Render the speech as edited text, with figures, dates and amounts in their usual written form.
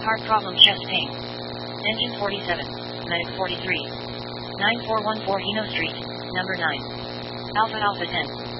Heart problem, chest pain. Engine 47. Medic 43. 9414 Hino Street, number 9. Alpha Alpha 10.